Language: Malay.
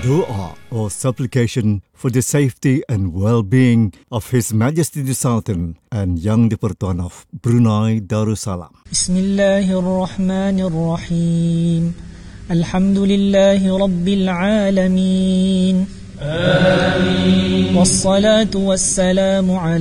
Dua or supplication for the safety and well-being of His Majesty the Sultan and Yang di-Pertuan of Brunei Darussalam. Bismillahirrahmanirrahim. Alhamdulillahi Rabbil Alamin. Amin. Wassalatu wassalamu ala